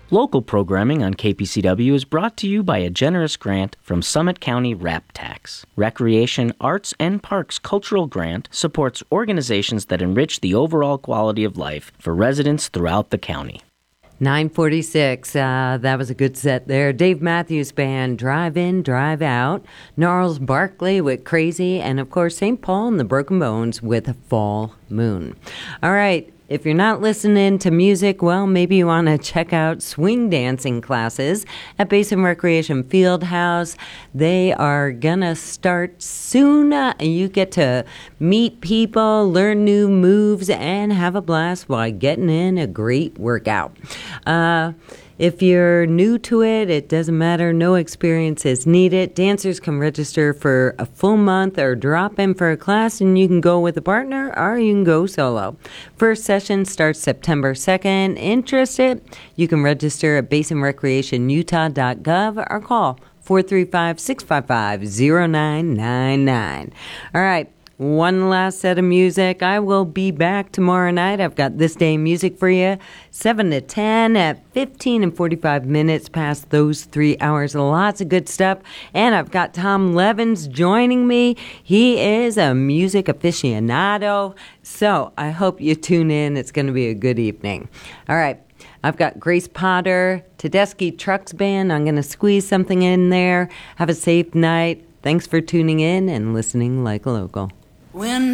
Local programming on KPCW is brought to you by a generous grant from Summit County RAP Tax. Recreation, Arts, and Parks Cultural Grant supports organizations that enrich the overall quality of life for residents throughout the county. 9:46, that was a good set there. Dave Matthews Band, Drive In, Drive Out. Gnarls Barkley with Crazy, and of course St. Paul and the Broken Bones with Fall Moon. All right. If you're not listening to music, well, maybe you want to check out swing dancing classes at Basin Recreation Fieldhouse. They are going to start soon. You get to meet people, learn new moves, and have a blast while getting in a great workout. If you're new to it, it doesn't matter. No experience is needed. Dancers can register for a full month or drop in for a class, and you can go with a partner or you can go solo. First session starts September 2nd. Interested? You can register at basinrecreationutah.gov or call 435-655-0999. All right. One last set of music. I will be back tomorrow night. I've got This Day music for you, 7 to 10 at 15 and 45 minutes past those 3 hours. Lots of good stuff. And I've got Tom Levins joining me. He is a music aficionado. So I hope you tune in. It's going to be a good evening. All right. I've got Grace Potter, Tedeschi Trucks Band. I'm going to squeeze something in there. Have a safe night. Thanks for tuning in and listening like a local. When